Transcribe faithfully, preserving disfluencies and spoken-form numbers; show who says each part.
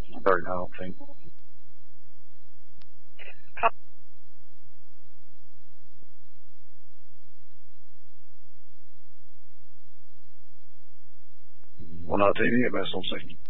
Speaker 1: Sorry, I don't think. On a T V, best of six.